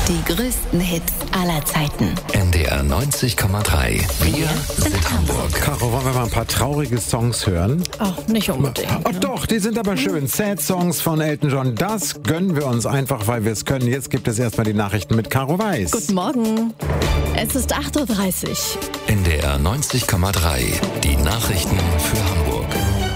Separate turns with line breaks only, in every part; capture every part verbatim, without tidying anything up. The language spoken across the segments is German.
Die größten Hits aller Zeiten.
N D R neunzig Komma drei. Wir sind Hamburg.
Caro, wollen wir mal ein paar traurige Songs hören?
Ach, nicht unbedingt.
Oh doch, die sind aber schön. Sad Songs von Elton John. Das gönnen wir uns einfach, weil wir es können. Jetzt gibt es erstmal die Nachrichten mit Caro Weiß.
Guten Morgen. Es ist acht Uhr dreißig.
N D R neunzig Komma drei. Die Nachrichten für Hamburg.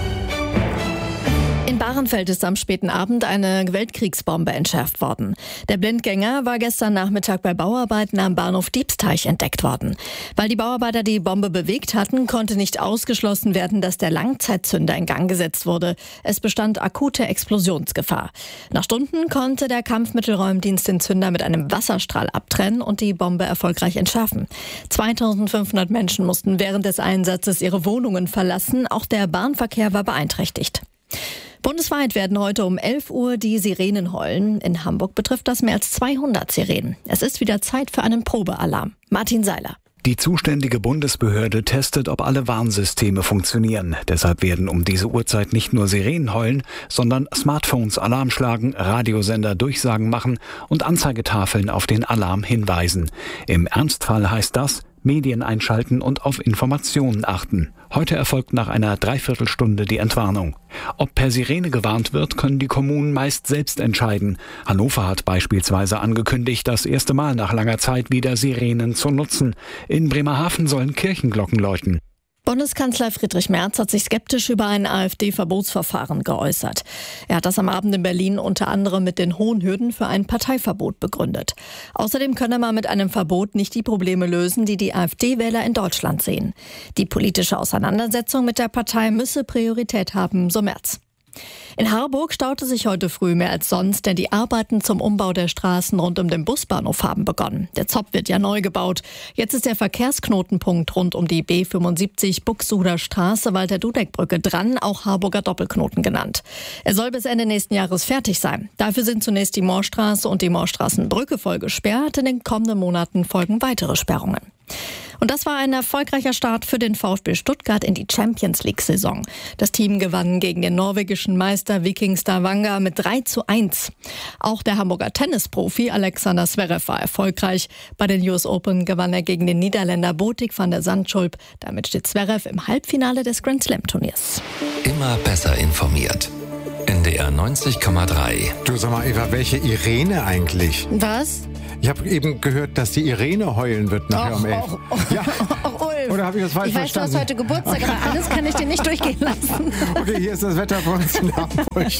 In Bahrenfeld ist am späten Abend eine Weltkriegsbombe entschärft worden. Der Blindgänger war gestern Nachmittag bei Bauarbeiten am Bahnhof Diebsteich entdeckt worden. Weil die Bauarbeiter die Bombe bewegt hatten, konnte nicht ausgeschlossen werden, dass der Langzeitzünder in Gang gesetzt wurde. Es bestand akute Explosionsgefahr. Nach Stunden konnte der Kampfmittelräumdienst den Zünder mit einem Wasserstrahl abtrennen und die Bombe erfolgreich entschärfen. zweitausendfünfhundert Menschen mussten während des Einsatzes ihre Wohnungen verlassen. Auch der Bahnverkehr war beeinträchtigt. Bundesweit werden heute um elf Uhr die Sirenen heulen. In Hamburg betrifft das mehr als zweihundert Sirenen. Es ist wieder Zeit für einen Probealarm. Martin Seiler.
Die zuständige Bundesbehörde testet, ob alle Warnsysteme funktionieren. Deshalb werden um diese Uhrzeit nicht nur Sirenen heulen, sondern Smartphones Alarm schlagen, Radiosender Durchsagen machen und Anzeigetafeln auf den Alarm hinweisen. Im Ernstfall heißt das, Medien einschalten und auf Informationen achten. Heute erfolgt nach einer Dreiviertelstunde die Entwarnung. Ob per Sirene gewarnt wird, können die Kommunen meist selbst entscheiden. Hannover hat beispielsweise angekündigt, das erste Mal nach langer Zeit wieder Sirenen zu nutzen. In Bremerhaven sollen Kirchenglocken läuten.
Bundeskanzler Friedrich Merz hat sich skeptisch über ein AfD-Verbotsverfahren geäußert. Er hat das am Abend in Berlin unter anderem mit den hohen Hürden für ein Parteiverbot begründet. Außerdem könne man mit einem Verbot nicht die Probleme lösen, die die AfD-Wähler in Deutschland sehen. Die politische Auseinandersetzung mit der Partei müsse Priorität haben, so Merz. In Harburg staute sich heute früh mehr als sonst, denn die Arbeiten zum Umbau der Straßen rund um den Busbahnhof haben begonnen. Der Zopp wird ja neu gebaut. Jetzt ist der Verkehrsknotenpunkt rund um die B fünfundsiebzig Buxtehuder Straße, Walter-Dudek-Brücke dran, auch Harburger Doppelknoten genannt. Er soll bis Ende nächsten Jahres fertig sein. Dafür sind zunächst die Moorstraße und die Moorstraßenbrücke voll gesperrt. In den kommenden Monaten folgen weitere Sperrungen. Und das war ein erfolgreicher Start für den VfB Stuttgart in die Champions-League-Saison. Das Team gewann gegen den norwegischen Meister Viking Stavanger mit drei zu eins. Auch der Hamburger Tennisprofi Alexander Zverev war erfolgreich. Bei den U S Open gewann er gegen den Niederländer Botik van der Zandschulp. Damit steht Zverev im Halbfinale des Grand Slam-Turniers.
Immer besser informiert. N D R neunzig Komma drei.
Du, sag mal, Eva, welche Irene eigentlich?
Was?
Ich habe eben gehört, dass die Irene heulen wird nachher um elf.
Och, och,
Ja.
och, Ulf.
Oder habe ich das falsch
ich weiß,
verstanden?
du hast heute Geburtstag, aber alles kann ich dir nicht durchgehen lassen.
Okay, hier ist das Wetter für uns in Hamburg.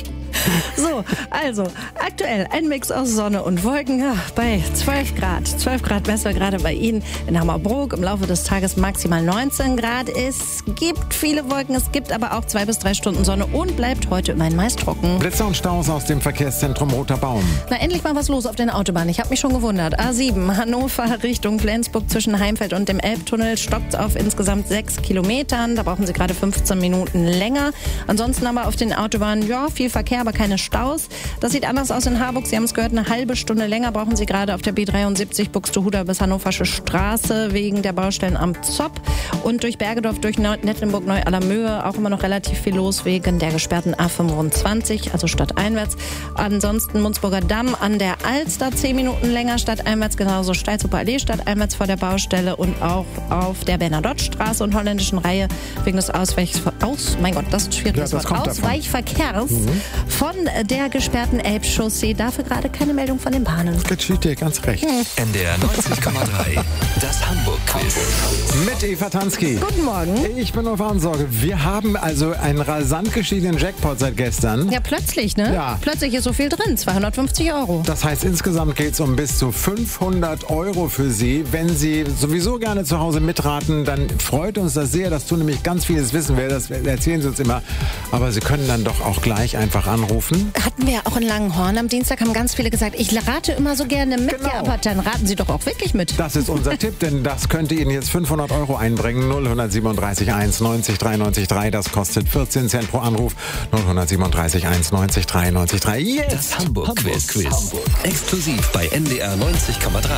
So, also aktuell ein Mix aus Sonne und Wolken ja, bei zwölf Grad. zwölf Grad besser gerade bei Ihnen in Hammerbrook. Im Laufe des Tages maximal neunzehn Grad. Es gibt viele Wolken, es gibt aber auch zwei bis drei Stunden Sonne und bleibt heute immerhin meist trocken.
Blitzer und Staus aus dem Verkehrszentrum Roter Baum.
Na, endlich mal was los auf den Autobahnen. Ich habe mich schon gewundert. A sieben, Hannover Richtung Flensburg zwischen Heimfeld und dem Elbtunnel stockt auf insgesamt sechs Kilometern. Da brauchen Sie gerade fünfzehn Minuten länger. Ansonsten aber auf den Autobahnen, ja, viel Verkehr, aber keine Staus. Das sieht anders aus in Harburg. Sie haben es gehört, eine halbe Stunde länger brauchen Sie gerade auf der B dreiundsiebzig Buxtehuder bis Hannoversche Straße wegen der Baustellen am Zopp. Und durch Bergedorf, durch Nettlenburg, Neu-Allermöhe auch immer noch relativ viel los wegen der gesperrten A fünfundzwanzig, also stadteinwärts. Ansonsten Munzburger Damm an der Alster zehn Minuten länger, stadteinwärts, genauso Steilzuper Allee, stadteinwärts vor der Baustelle und auch auf der Bernadotte-Straße und Holländischen Reihe wegen des Ausweich, aus, mein Gott, das ist ein schwieriges
Ja, das
Wort,
kommt
Ausweichverkehrs
Mhm.
von der gesperrten Elbchaussee. Dafür gerade keine Meldung von den Bahnen.
Geschieht dir ganz recht.
N D R neunzig Komma drei. Das Hamburg-Quiz.
Mit Eva Tansky.
Guten Morgen.
Ich bin auf Ansorge. Wir haben also einen rasant gestiegenen Jackpot seit gestern.
Ja, plötzlich, ne?
Ja.
Plötzlich ist so viel drin, zweihundertfünfzig Euro.
Das heißt, insgesamt geht es um bis zu fünfhundert Euro für Sie. Wenn Sie sowieso gerne zu Hause mitraten, dann freut uns das sehr. Das tun nämlich ganz vieles wissen wir. Das erzählen Sie uns immer. Aber Sie können dann doch auch gleich einfach anrufen.
Hatten wir auch in Langenhorn am Dienstag, haben ganz viele gesagt, ich rate immer so gerne mit.
Genau.
Ja, aber dann raten Sie doch auch wirklich mit.
Das ist unser Tipp, denn das könnte Ihnen jetzt fünfhundert Euro einbringen. null siebenunddreißig eins neunzig dreiundneunzig drei, das kostet vierzehn Cent pro Anruf. null siebenunddreißig eins neunzig dreiundneunzig drei. Jetzt!
Das Hamburg-Quiz. Hamburg. Exklusiv bei N D R neunzig Komma drei.